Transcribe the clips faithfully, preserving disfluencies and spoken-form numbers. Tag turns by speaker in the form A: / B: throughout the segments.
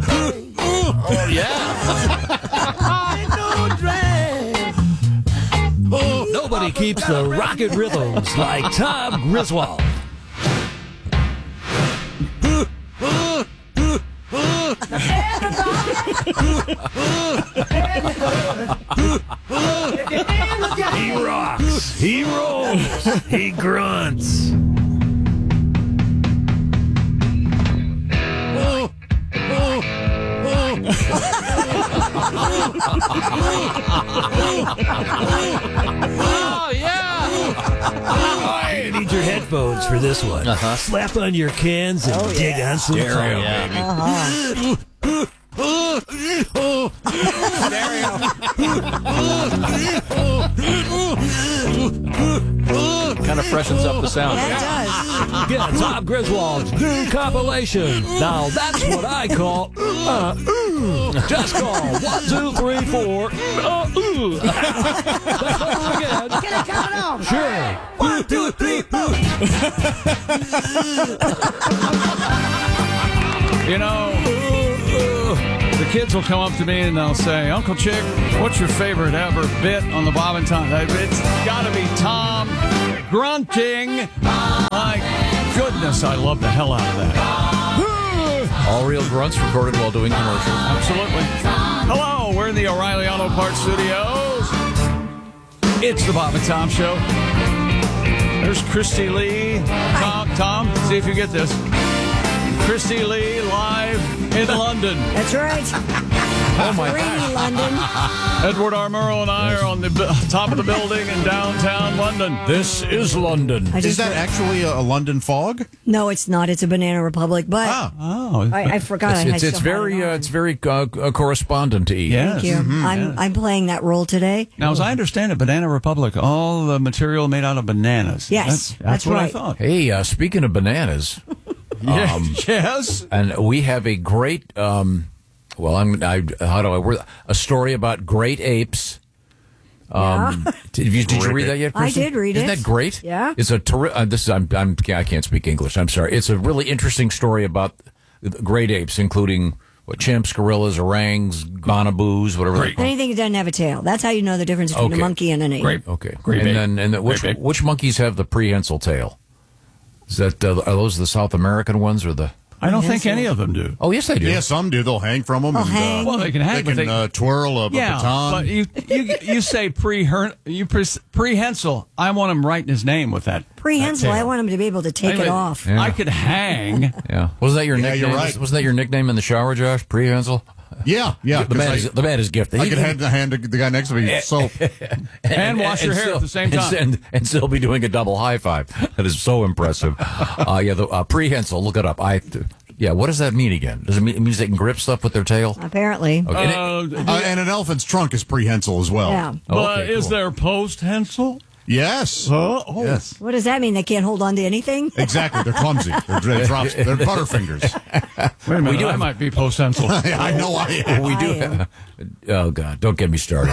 A: Oh, yeah.
B: Ain't no drag.
A: Oh, nobody keeps the rocket rhythms like Tom Griswold. He rocks. He rolls. He grunts. Oh, oh,
C: Oh, yeah.
A: You need your headphones for this one.
C: Uh-huh.
A: Slap on your cans and
B: Oh,
A: dig
B: yeah.
A: on some
C: Stereo,
A: stereo,
C: yeah.
A: baby.
C: Kind of freshens up the sound.
B: That does.
A: Get Tom Griswold's new compilation. Now that's what I call uh, ooh. Just call one, two, three, four. Uh, ooh. That's what again.
B: Can I count it off?
A: Sure. One, two, three, four.
D: You know, the kids will come up to me and they'll say, Uncle Chick, what's your favorite ever bit on the Bob and Tom? It's got to be Tom grunting. My goodness, I love the hell out of that.
C: All real grunts recorded while doing commercials.
D: Absolutely. Hello, we're in the O'Reilly Auto Parts Studios. It's the Bob and Tom Show. There's Christy Lee. Tom, Tom, see if you get this. Christy Lee live in London.
B: That's right.
C: Oh, my
B: Rainy
C: gosh.
B: London.
D: Edward R. Murrow and I are on the b- top of the building in downtown London.
A: This is London.
B: I
E: Is
B: just
E: that actually a, a London fog?
B: No, it's not. It's a Banana Republic, but
E: Ah.
D: Oh,
B: I, I forgot.
C: It's,
B: I
C: it's,
B: still
C: it's
B: had
C: very,
B: it
C: uh,
B: on.
C: it's very uh, uh, correspondent-y.
D: yes.
B: Thank you.
E: Mm-hmm.
B: I'm I'm playing that role today.
D: Now, as I understand it, Banana Republic, all the material made out of bananas.
B: Yes,
D: that's, that's,
B: that's
D: what I
B: right.
D: thought.
C: Hey, uh, speaking of bananas,
D: Yeah, yes.
C: and we have a great, um, well, I'm, I, how do I word a story about great apes. Um, did you, did you read that yet,
B: I
C: Kristen?
B: did read
C: Isn't
B: it.
C: that great?
B: Yeah.
C: It's a terri- uh, this is I'm, I'm I can't speak English. I'm sorry. It's a really interesting story about great apes, including what chimps, gorillas, orangs, bonobos, whatever. They call.
B: Anything that doesn't have a tail. That's how you know the difference between
C: Okay.
B: a monkey and an ape.
D: Great.
C: Okay.
D: Great
C: and
D: ape.
C: then and then which
D: Great ape.
C: which monkeys have the prehensile tail? Is that uh, are those the South American ones or the?
D: I don't think any of them do.
C: Oh yes, they do.
E: Yeah, some do. They'll hang from them.
B: They'll
E: and,
B: hang.
E: Uh,
D: Well, they can hang,
E: they
D: but
E: can
D: they-
E: uh, twirl a, a
D: Yeah,
E: baton.
D: but you you you say pre you pre, prehensile. I want him right in his name with that.
B: Prehensile.
D: that
B: I
D: tail.
B: want him to be able to take
D: Anyway,
B: it off.
C: Yeah.
D: I could hang.
C: Yeah. Wasn't that your
E: Yeah,
C: nickname?
E: you're right.
C: Wasn't that your nickname in the shower, Josh? Prehensile.
E: yeah, yeah.
C: The man
E: 'cause
C: is the man is gifted.
E: I, I
C: He
E: could
C: can-
E: hand the hand to the guy next to me soap.
D: And wash your hair
C: still-
D: at the same
C: and
D: time.
C: s- And, and still be doing a double high five. That is so impressive. uh, yeah, the uh, prehensile. Look it up. I. Yeah. What does that mean again? Does it mean it means they can grip stuff with their tail?
B: Apparently.
C: Okay. and it-
D: Uh,
E: Uh, and an elephant's trunk is prehensile as well.
B: Yeah.
D: but
C: okay,
D: is
C: cool.
D: there post-hensile?
E: Yes.
D: Oh, oh.
E: Yes.
B: What does that mean? They can't hold on to anything?
E: Exactly. They're clumsy. They're, they're, drops, they're butterfingers.
D: Wait a minute.
C: do
D: I
C: have-
D: might be post-hensile.
E: I know I am.
C: we
B: I
C: do.
B: am.
C: Oh God! Don't get me started.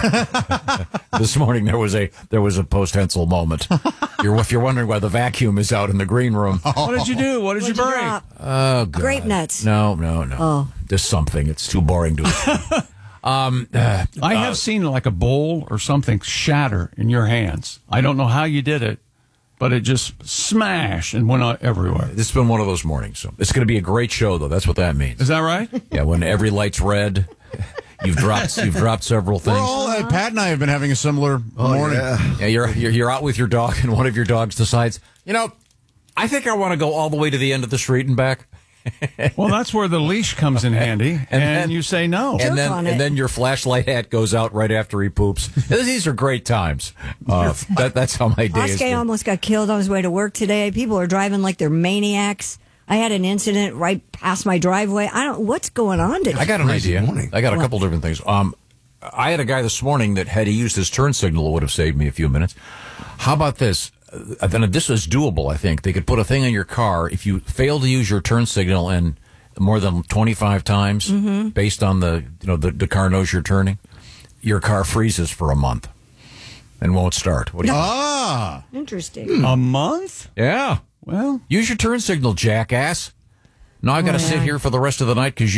C: This morning there was a there was a post-hensile moment. You're, if you're wondering why the vacuum is out in the green room.
D: What did you do? What did
B: What'd
D: you
B: you
D: bring?
B: drop?
C: Oh God!
B: Grape nuts.
C: No, no, no.
B: Oh.
C: Just something. It's too boring to explain. um, uh,
D: I have seen like a bowl or something shatter in your hands. I don't know how you did it, but it just smashed and went out everywhere.
C: This has been one of those mornings. So it's going to be a great show, though. That's what that means.
D: Is that right?
C: Yeah, when every light's red, you've dropped you've dropped several
E: We're
C: things.
E: all, uh, Pat and I have been having a similar morning.
C: Yeah, you're, you're you're out with your dog, and one of your dogs decides, you know, I think I want to go all the way to the end of the street and back.
D: Well, that's where the leash comes in handy, and,
C: then-
D: you say no.
C: And
B: Jerk
C: then,
B: on
C: and
B: it.
C: then your flashlight hat goes out right after he poops. These are great times. Uh, that, that's how my day is.
B: Oscar
C: been.
B: almost got killed on his way to work today. People are driving like they're maniacs. I had an incident right past my driveway. I don't. What's going on today?
C: I got an
E: Crazy
C: idea.
E: morning.
C: I got a
B: What?
C: couple different things. Um, I had a guy this morning that had he used his turn signal, it would have saved me a few minutes. How about this? Uh, then this is doable. I think they could put a thing in your car if you fail to use your turn signal and more than twenty-five times,
B: Mm-hmm.
C: based on the you know the, the car knows you're turning, your car freezes for a month and won't start. What do you?
E: Ah.
B: Interesting.
D: A month?
C: Yeah.
D: Well,
C: Use your turn signal, jackass. Now I got to
B: Oh,
C: sit
B: yeah.
C: here for the rest of the night because you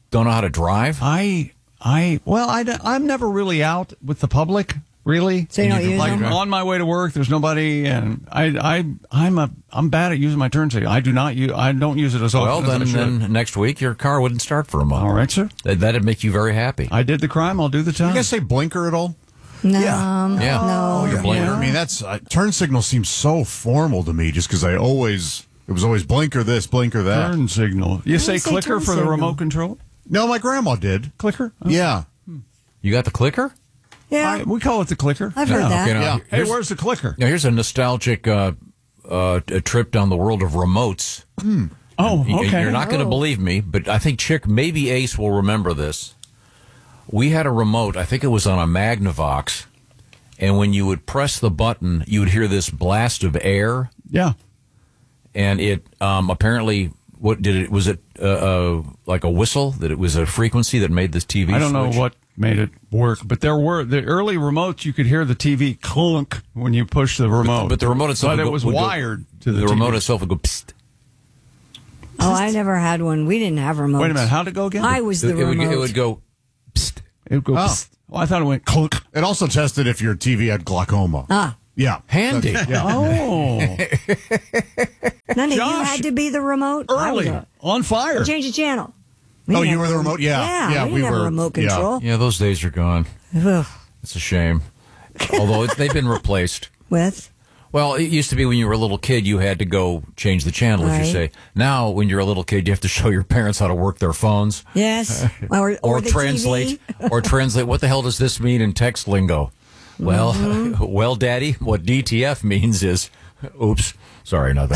C: don't know how to drive?
D: I, I, well, I, I'm never really out with the public, really.
B: So you don't use
D: like,
B: them?
D: on my way to work, there's nobody, and I, I, I'm a, I'm bad at using my turn signal. I do not use, I don't use it as often
C: Well,
D: as
C: then,
D: I should.
C: then next week your car wouldn't start for a month.
D: All right, sir.
C: That, that'd make you very happy.
D: I did the crime. I'll do the time.
E: You guys say blinker at all?
B: No.
F: Yeah.
C: Yeah.
B: No.
F: Oh, yeah.
E: Blinker. I mean, that's uh, turn signal seems so formal to me, just because I always it was always blinker this, blinker that.
D: Turn signal. You say
B: say
D: clicker
B: turn
D: for the
B: signal.
D: remote control?
E: No, my grandma did.
D: Clicker? Oh.
E: Yeah.
C: You got the clicker?
B: Yeah.
D: I, we call it the clicker.
B: I've heard that.
C: Okay, now,
E: Yeah.
D: Hey,
C: here's,
D: where's the clicker?
C: now here's a nostalgic uh, uh, a trip down the world of remotes.
D: Oh,
C: Y-
D: okay.
C: You're not going to
B: Oh.
C: believe me, but I think Chick, maybe Ace will remember this. We had a remote, I think it was on a Magnavox, and when you would press the button, you would hear this blast of air,
D: Yeah.
C: and it um, apparently, what did it, was it uh, uh, like a whistle, that it was a frequency that made this T V
D: I don't know
C: switch?
D: what made it work, but there were the early remotes. You could hear the T V clunk when you push the remote.
C: But the remote itself
D: but
C: would
D: it
C: go-
D: was
C: would go-
D: wired to the,
C: The
D: T V.
C: remote itself would go, psst.
B: Oh, I never had one. We didn't have remotes.
D: Wait a minute, how'd it go again?
B: I was the
C: It, it would,
B: remote.
C: it would go, psst.
D: It would go.
E: Oh.
D: psst. Oh, I thought it went clunk.
E: It also tested if your T V had glaucoma.
B: Ah.
E: Yeah.
C: Handy.
D: Oh,
B: None of you
D: Josh,
B: had to be the remote. I was
D: early
B: a-
D: on fire.
B: Change the channel. We
E: Oh,
B: didn't
E: you
B: have
E: were the
B: a-
E: remote? Yeah.
B: Yeah,
E: Yeah,
B: we,
E: we
B: didn't have
E: were-
B: a remote
E: yeah.
B: control.
C: Yeah, those days are gone.
B: Ugh.
C: It's a shame. Although it, they've been replaced.
B: With?
C: Well, it used to be when you were a little kid, you had to go change the channel, as you
B: Right.
C: say. Now, when you're a little kid, you have to show your parents how to work their phones.
B: Yes. Or, or,
C: Or,
B: the
C: translate.
B: T V.
C: or translate. What the hell does this mean in text lingo? Well,
B: Mm-hmm.
C: well, Daddy, what D T F means is, oops, sorry, not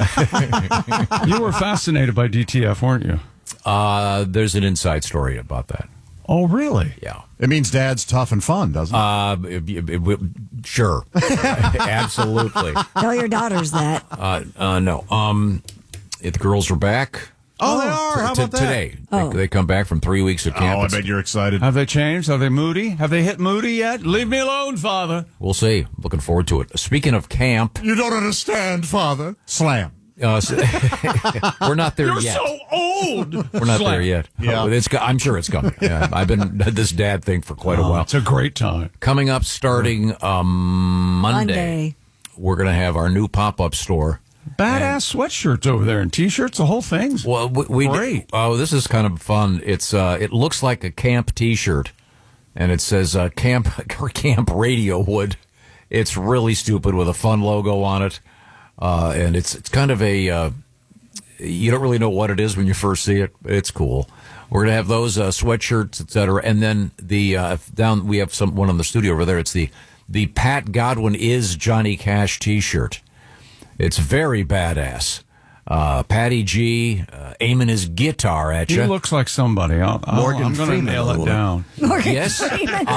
C: that.
D: You were fascinated by D T F, weren't you?
C: uh, there's an inside story about that.
D: Oh, really?
C: Yeah.
E: It means dad's tough and fun, doesn't it?
C: Uh, it- it- it- sure. Absolutely.
B: Tell your daughters that.
C: Uh, uh, no. Um, if the girls are back.
E: oh, they are. How
C: t-
E: about that?
C: today.
B: Oh.
C: They, they come back from three weeks of camp.
E: Oh, I
C: It's-
E: bet you're excited.
D: Have they changed? Are they moody? Have they hit moody yet? Leave me alone, Father.
C: We'll see. Looking forward to it. Speaking of camp,
E: You don't understand, Father. Slam.
C: uh, s- we're not there
D: You're
C: yet.
D: so old.
C: We're not
D: Slam.
C: there yet.
E: Yeah.
C: Oh, it's, co- I'm sure it's coming. Yeah, I've been this dad thing for quite a
D: Oh,
C: while.
D: it's a great time.
C: Coming up starting um, Monday,
B: Monday.
C: we're going to have our new pop-up store.
D: Badass sweatshirts over there and t-shirts, the whole thing's
C: Well, we, we
D: great.
C: Oh, this is kind of fun. It's uh, it looks like a camp T-shirt, and it says uh, Camp or Camp Radio Wood. It's really stupid with a fun logo on it, uh, and it's it's kind of a uh, you don't really know what it is when you first see it. It's cool. We're gonna have those uh, sweatshirts, et cetera, and then the uh, down we have some one in the studio over there. It's the the Pat Godwin is Johnny Cash T-shirt. It's very badass. Uh, Patty G uh, aiming his guitar at
D: He
C: you.
D: looks like somebody. I'll, I'll,
F: Morgan
D: I'm going to
F: Freeman
D: nail
F: a
D: it
F: little.
D: down.
C: Yes. Uh,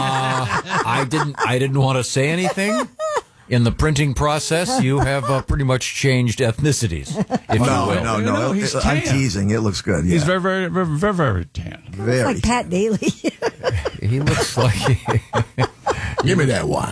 C: I didn't. I didn't want to say anything. In the printing process, you have uh, pretty much changed ethnicities, if
F: No,
C: you will.
F: no,
D: You
F: no.
D: know, he's
F: I'm
D: tan.
F: teasing. It looks good. Yeah.
D: He's very, very, very, very, very tan.
F: very.
B: Like Pat Daly.
C: He looks like
F: Give me that one.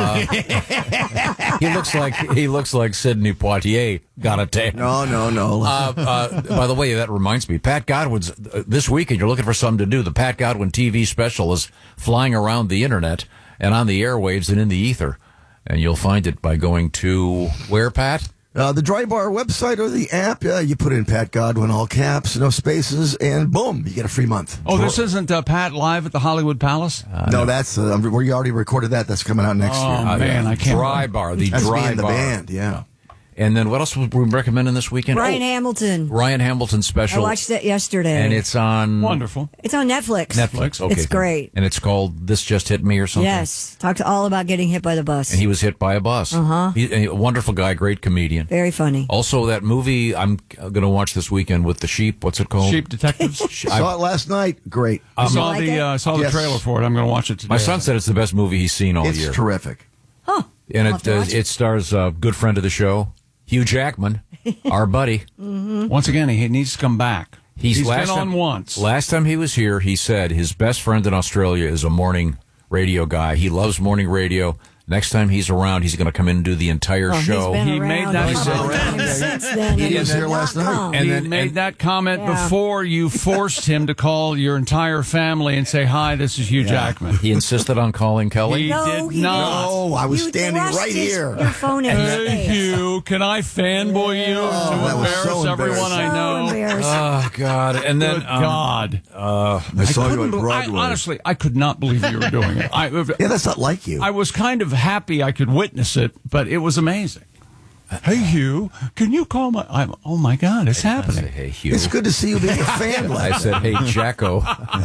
C: he looks like he looks like Sidney Poitier got a tan.
F: No, no, no.
C: Uh, uh, by the way, that reminds me, Pat Godwin's uh, this weekend. You're looking for something to do. The Pat Godwin T V special is flying around the internet and on the airwaves and in the ether, and you'll find it by going to where, Pat?
F: Uh, the Dry Bar website or the app, uh, you put in Pat Godwin, all caps, no spaces, and boom, you get a free month.
D: Oh, this isn't uh, Pat live at the Hollywood Palace?
F: no, that's uh, we already recorded that. That's coming out next
D: Oh,
F: year.
D: man, I can't.
C: Dry Bar, the
F: That's
C: Dry
F: me and the
C: Bar.
F: band. Yeah.
C: And then what else were we recommending this weekend?
B: Ryan
C: Oh,
B: Hamilton.
C: Ryan Hamilton
B: I
C: special.
B: watched it yesterday.
C: and it's on
D: Wonderful.
B: It's on Netflix.
C: Netflix. Okay,
B: It's great.
C: And it's called "This Just Hit Me" or something.
B: Yes. Talks all about getting hit by the bus.
C: And he was hit by a bus. Uh-huh. He, a wonderful guy, great comedian.
B: Very funny.
C: Also, that movie I'm going to watch this weekend with the sheep. What's it called?
D: Sheep detectives.
F: Saw it last night. Great.
D: I saw
B: like
D: the
B: it?
D: uh, saw the
F: Yes.
D: trailer for it. I'm going to watch it today.
C: My son said it's the best movie he's seen all
F: It's
C: year.
F: terrific.
B: Oh.
C: And
B: I'll
C: it
B: have to
C: uh,
B: watch
C: it stars a good friend of the show, Hugh Jackman, our buddy.
D: Once again, he needs to come back.
C: He's,
D: He's
C: last
D: been on
C: time,
D: once.
C: Last time he was here, he said his best friend in Australia is a morning radio guy. He loves morning radio. Next time he's around, he's going to come in and do the entire
B: Well,
C: show.
B: He's been
D: He
B: around
D: made that
B: a couple
D: comment.
B: times since then.
F: He
B: and
F: was
B: did
F: here
B: not
F: last night.
B: come.
C: And
D: he
C: then-
D: made
C: and-
D: that comment
B: Yeah.
D: before you forced him to call your entire family and say, "Hi, this is Hugh Jackman."
C: He insisted on calling Kelly.
D: He
B: No,
D: did
B: he
D: not.
F: Oh, I was
B: You
F: standing
B: thrust
F: right
B: his-
F: here.
B: Your phone in his
D: Hey,
B: face.
D: Hugh, can I fanboy you
F: that
D: to
F: was
D: embarrass
F: so
D: everyone I
B: So
D: know?
B: embarrassing.
C: Oh God! And then
D: Good
C: um,
D: God.
E: I saw you
D: Couldn't
E: on
D: be- I,
E: Broadway.
D: honestly, I could not believe you were doing it. I,
F: Yeah, that's not like you.
D: I was kind of happy I could witness it, but it was amazing. Hey, Hugh, can you call my... I'm, oh, my God, it's
C: I
D: happening.
C: said, "Hey, Hugh."
F: It's good to see you being a fan. Like
C: I said, "Hey, Jacko."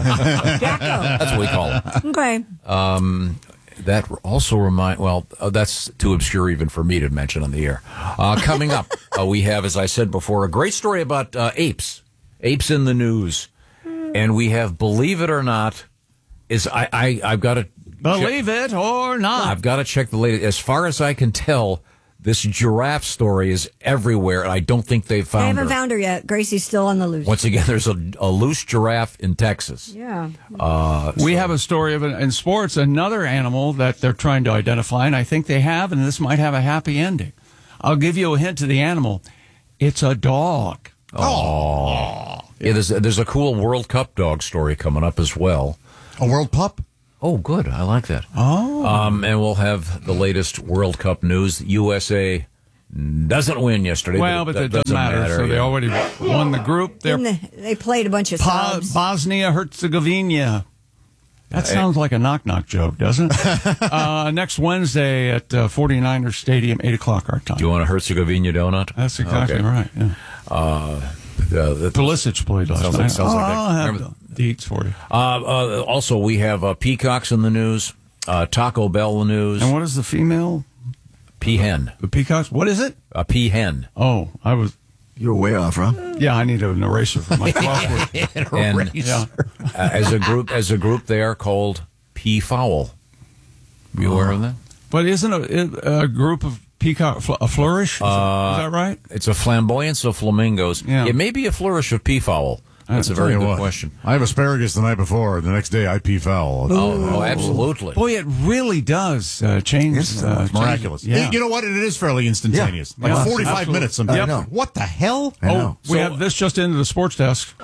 B: Jacko.
C: That's what we call him.
B: Okay.
C: That also remind. Well, uh, that's too obscure even for me to mention on the air. Uh, coming up, uh, we have, as I said before, a great story about uh, apes. Apes in the news, and we have, believe it or not, is I, I I've got to
D: Believe it or not.
C: I've got to check the latest. As far as I can tell, this giraffe story is everywhere, and I don't think they've
B: I
C: found
B: haven't
C: her.
B: found her yet. Gracie's still on the loose.
C: Once again, there's a, a loose giraffe in Texas.
B: Yeah.
D: We have a story of an, in sports, another animal that they're trying to identify, and I think they have, and this might have a happy ending. I'll give you a hint to the animal. It's a dog.
C: Oh, yeah. There's there's a cool World Cup dog story coming up as well.
E: A world pup?
C: Oh, good. I like that. Oh. Um, and we'll have the latest World Cup news. U S A doesn't win yesterday.
D: Well, but that doesn't matter. So they
C: yeah.
D: already won the group. They're
B: Didn't they, they played a bunch of
D: Pa-
B: subs.
D: Bosnia-Herzegovina. That sounds like a knock-knock joke, doesn't it? uh, next Wednesday at uh, 49ers Stadium, eight o'clock our time.
C: Do you want a Herzegovina donut?
D: That's exactly
C: Okay.
D: right. Yeah.
C: Uh, the,
D: Pulisic played last
C: Sounds
D: night.
C: like- sounds
D: oh,
C: like that.
D: I'll have
C: Remember-
D: the deets for you.
C: uh, uh, also, we have uh, peacocks in the news. Uh, Taco Bell in the news.
D: And what is the female?
C: Peahen.
D: The peacocks? What is it?
C: A peahen.
D: Oh, I was.
F: You're way off, huh?
D: Yeah, I need an eraser for my crossword.
C: And
D: Yeah.
C: uh, as a group, as a group, they are called peafowl. You aware of that?
D: But isn't a, a group of peacock fl- a flourish? Is, it- is that right?
C: It's a flamboyance of flamingos.
D: Yeah.
C: It may be a flourish of peafowl. That's a
E: Tell
C: very
E: you
C: good
E: what,
C: question.
E: I have asparagus the night before. The next day, I pee foul. It's,
C: Oh, oh, absolutely.
D: Boy, it really does uh, change.
F: It's
D: uh,
E: it's miraculous.
D: change- Yeah.
E: You know what? It is fairly instantaneous.
F: Yeah.
E: Like
D: Yeah,
E: forty-five
D: absolutely.
E: minutes sometimes.
F: I know.
E: What the hell?
F: I
D: Oh,
F: know.
D: we
C: So-
D: have this just into the sports desk.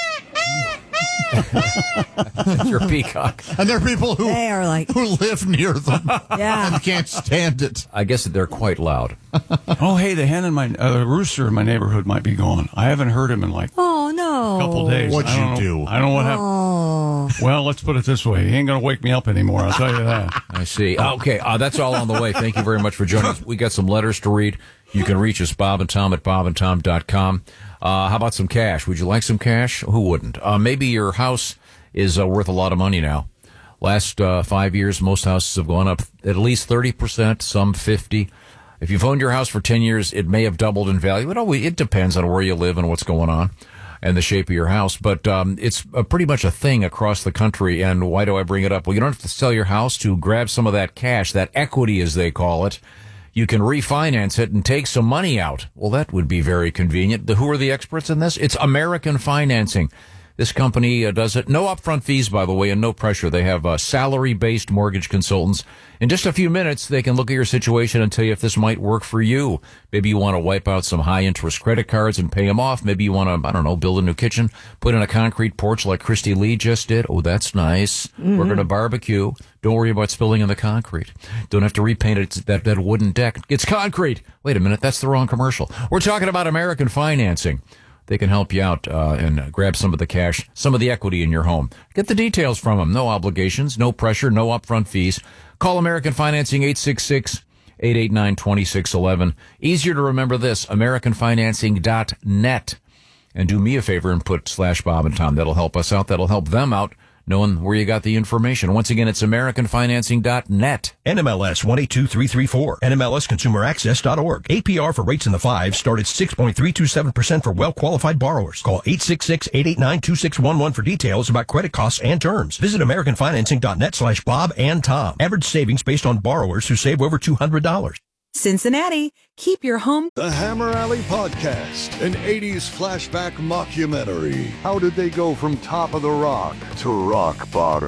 C: Your peacock.
E: And there are people who
B: They are like,
E: who live near them
B: yeah.
E: and can't stand it.
C: I guess that they're quite loud.
D: Oh, hey, the hen in my uh, the rooster in my neighborhood might be gone. I haven't heard him in like
B: Oh, no.
D: a couple days.
E: What'd
D: I don't
E: you
D: know-
E: do?
D: I don't know what happened.
B: Oh.
D: Well, let's put it this way: he ain't gonna wake me up anymore. I'll tell you that.
C: I see. Okay, uh, that's all on the way. Thank you very much for joining us. We got some letters to read. You can reach us, Bob and Tom at bob and tom dot com. Uh, how about some cash? Would you like some cash? Who wouldn't? Uh, maybe your house is uh, worth a lot of money now. Last uh, five years, most houses have gone up at least thirty percent, some fifty. If you've owned your house for ten years, it may have doubled in value. It always, it depends on where you live and what's going on and the shape of your house. But um, it's uh, pretty much a thing across the country. And why do I bring it up? Well, you don't have to sell your house to grab some of that cash, that equity as they call it. You can refinance it and take some money out. Well, that would be very convenient. The, who are the experts in this? It's American Financing. This company uh, does it. No upfront fees, by the way, and no pressure. They have uh, salary-based mortgage consultants. In just a few minutes, they can look at your situation and tell you if this might work for you. Maybe you want to wipe out some high-interest credit cards and pay them off. Maybe you want to, I don't know, build a new kitchen, put in a concrete porch like Christy Lee just did. Oh, that's nice. Mm-hmm. We're going to barbecue. Don't worry about spilling in the concrete. Don't have to repaint it, that, that wooden deck. It's concrete. Wait a minute, that's the wrong commercial. We're talking about American Financing. They can help you out uh, and uh, grab some of the cash, some of the equity in your home. Get the details from them. No obligations, no pressure, no upfront fees. Call American Financing eight six six, eight eight nine, two six one one. Easier to remember this, american financing dot net. And do me a favor and put slash Bob and Tom. That'll help us out. That'll help them out, knowing where you got the information. Once again, it's american financing dot net.
G: N M L S one eight two three three four. N M L S consumer access dot org. A P R for rates in the fives start at six point three two seven percent for well-qualified borrowers. Call eight six six, eight eight nine, two six one one for details about credit costs and terms. Visit american financing dot net slash Bob and Tom. Average savings based on borrowers who save over two hundred dollars.
H: Cincinnati, keep your home.
I: The Hammer Alley Podcast, an eighties flashback mockumentary. How did they go from top of the rock to rock bottom?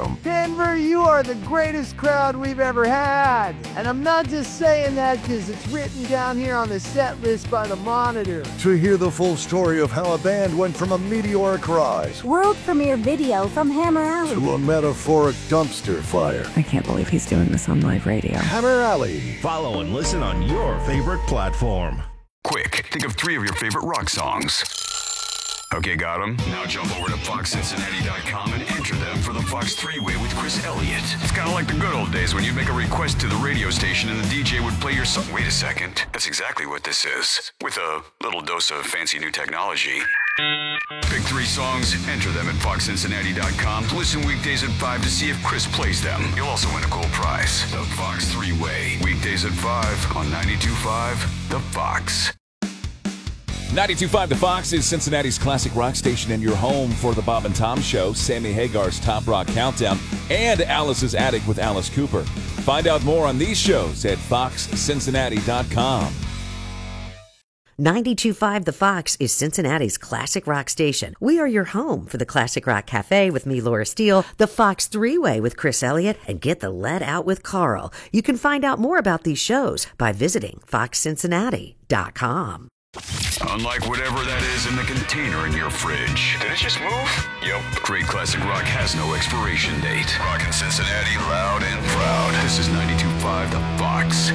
J: Denver, you are the greatest crowd we've ever had. And I'm not just saying that because it's written down here on the set list by the Monitor.
I: To hear the full story of how a band went from a meteoric rise
K: World premiere video from Hammer Alley
I: to a metaphoric dumpster fire.
L: I can't believe he's doing this on live radio.
I: Hammer Alley.
M: Follow and listen on your favorite platform.
N: Quick, think of three of your favorite rock songs. Okay, got them? Now jump over to fox cincinnati dot com and enter them for the Fox three-way with Chris Elliott. It's kind of like the good old days when you'd make a request to the radio station and the D J would play your song. Wait a second. That's exactly what this is. With a little dose of fancy new technology. Pick three songs, enter them at fox cincinnati dot com. Listen weekdays at five to see if Chris plays them. You'll also win a cool prize. The Fox three-way. Weekdays at five on ninety-two point five The Fox.
O: ninety-two point five The Fox is Cincinnati's classic rock station and your home for the Bob and Tom Show, Sammy Hagar's Top Rock Countdown, and Alice's Attic with Alice Cooper. Find out more on these shows at fox cincinnati dot com.
P: ninety-two point five The Fox is Cincinnati's classic rock station. We are your home for the Classic Rock Cafe with me, Laura Steele, the Fox three-way with Chris Elliott, and Get the Lead Out with Carl. You can find out more about these shows by visiting fox cincinnati dot com.
N: Unlike whatever that is in the container in your fridge. Did it just move? Yep. Great classic rock has no expiration date. Rockin' Cincinnati loud and proud. This is ninety-two point five The Fox.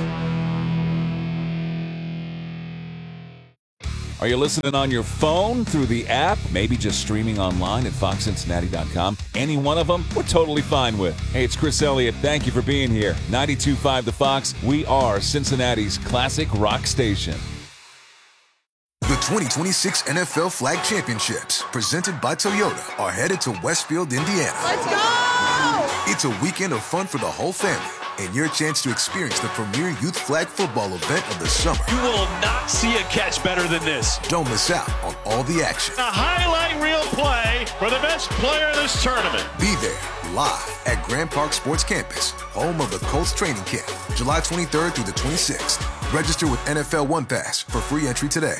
O: Are you listening on your phone, through the app, maybe just streaming online at fox cincinnati dot com? Any one of them, we're totally fine with. Hey, it's Chris Elliott. Thank you for being here. ninety-two point five The Fox. We are Cincinnati's classic rock station.
Q: The twenty twenty-six N F L Flag Championships, presented by Toyota, are headed to Westfield, Indiana.
R: Let's go!
Q: It's a weekend of fun for the whole family, and your chance to experience the premier youth flag football event of the summer.
S: You will not see a catch better than this.
Q: Don't miss out on all the action.
S: A highlight reel play for the best player of this tournament.
Q: Be there, live at Grand Park Sports Campus, home of the Colts training camp, July twenty-third through the twenty-sixth. Register with N F L One Pass for free entry today.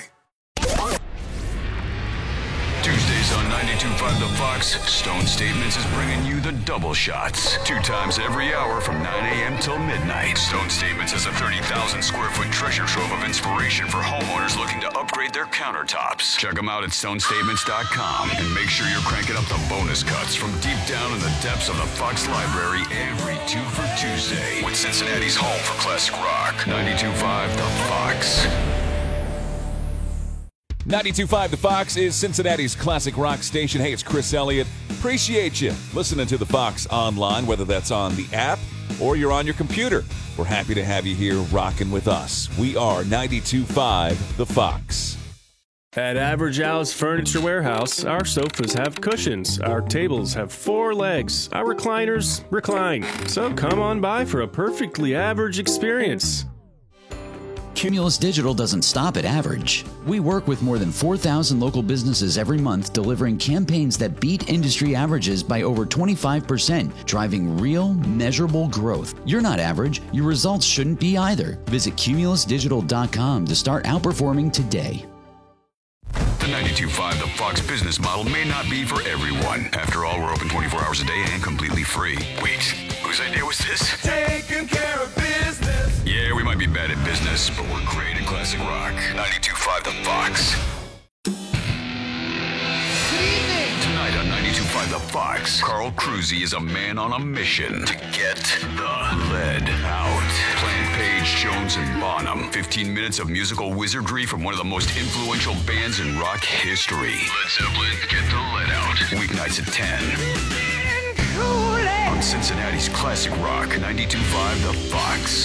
N: Tuesdays on ninety-two point five The Fox, Stone Statements is bringing you the double shots. Two times every hour from nine a.m. till midnight. Stone Statements is a thirty thousand square foot treasure trove of inspiration for homeowners looking to upgrade their countertops. Check them out at stone statements dot com and make sure you're cranking up the bonus cuts from deep down in the depths of the Fox library every two for Tuesday with Cincinnati's home for classic rock. ninety-two point five The Fox.
O: ninety-two point five The Fox is Cincinnati's classic rock station. Hey, it's Chris Elliott. Appreciate you listening to The Fox online, whether that's on the app or you're on your computer. We're happy to have you here rocking with us. We are ninety-two point five The Fox.
T: At Average Al's Furniture Warehouse, our sofas have cushions, our tables have four legs, our recliners recline. So come on by for a perfectly average experience.
U: Cumulus Digital doesn't stop at average. We work with more than four thousand local businesses every month, delivering campaigns that beat industry averages by over twenty-five percent, driving real, measurable growth. You're not average. Your results shouldn't be either. Visit cumulus digital dot com to start outperforming today.
N: The ninety-two point five The Fox business model may not be for everyone. After all, we're open twenty-four hours a day and completely free. Wait, whose idea was this?
R: Taking care of business.
N: Yeah, we might be bad at business, but we're great at classic rock. ninety-two point five The Fox. Tonight on ninety-two point five The Fox, Carl Cruzy is a man on a mission to get the lead out. Plant Page, Jones, and Bonham. fifteen minutes of musical wizardry from one of the most influential bands in rock history. Led Zeppelin, Get the Lead Out. Weeknights at ten. On Cincinnati's classic rock, ninety-two point five The Fox.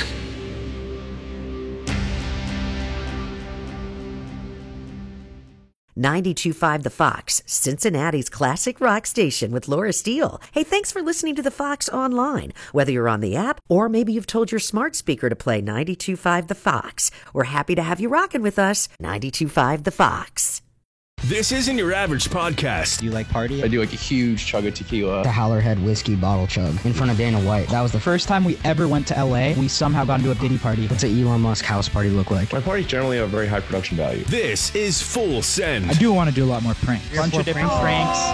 P: ninety-two point five The Fox, Cincinnati's classic rock station with Laura Steele. Hey, thanks for listening to The Fox online. Whether you're on the app or maybe you've told your smart speaker to play ninety-two point five The Fox. We're happy to have you rocking with us. ninety-two point five The Fox.
T: This isn't your average podcast.
V: Do you like party?
W: I do like a huge chug of tequila.
V: The Howlerhead whiskey bottle chug in front of Dana White. That was the first time we ever went to L A. We somehow got into a Diddy party. What's an Elon Musk house party look like?
W: My parties generally have very high production value.
T: This is Full Send.
V: I do want to do a lot more pranks. A bunch of different pranks.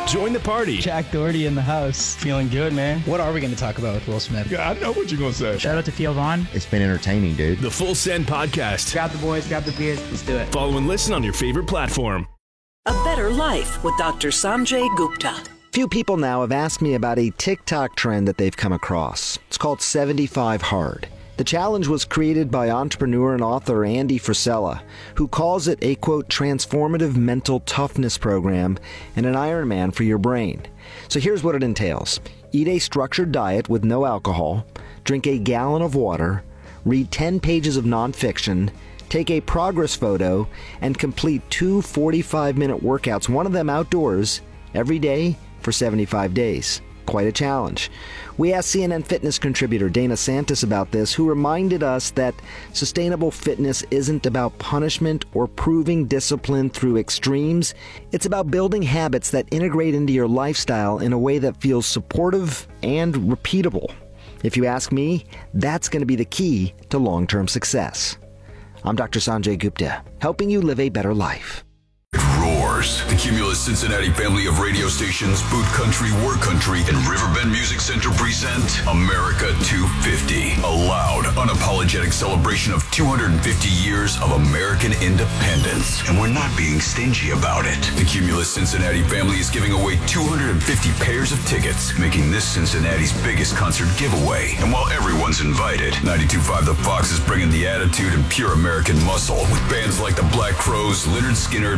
T: Join the party.
V: Jack Doherty in the house. Feeling good, man. What are we going to talk about with Will Smith?
S: Yeah, I know what you're going to say.
V: Shout out to Theo Vaughn.
A: It's been entertaining, dude.
T: The Full Send Podcast.
V: Grab the boys, grab the beers. Let's do it.
T: Follow and listen on your favorite platform.
E: A Better Life with Doctor Sanjay Gupta.
F: Few people now have asked me about a TikTok trend that they've come across. It's called seventy-five hard. The challenge was created by entrepreneur and author Andy Frisella, who calls it a, quote, transformative mental toughness program and an Ironman for your brain. So here's what it entails. Eat a structured diet with no alcohol, drink a gallon of water, read ten pages of nonfiction, take a progress photo, and complete two forty-five minute workouts, one of them outdoors, every day for seventy-five days. Quite a challenge. We asked C N N Fitness contributor Dana Santis about this, who reminded us that sustainable fitness isn't about punishment or proving discipline through extremes. It's about building habits that integrate into your lifestyle in a way that feels supportive and repeatable. If you ask me, that's going to be the key to long-term success. I'm Doctor Sanjay Gupta, helping you live a better life.
N: Roars. The Cumulus Cincinnati family of radio stations, Boot Country, Work Country, and Riverbend Music Center present America two fifty. A loud, unapologetic celebration of two hundred fifty years of American independence. And we're not being stingy about it. The Cumulus Cincinnati family is giving away two hundred fifty pairs of tickets, making this Cincinnati's biggest concert giveaway. And while everyone's invited, ninety-two point five The Fox is bringing the attitude and pure American muscle with bands like the Black Crowes, Lynyrd Skynyrd,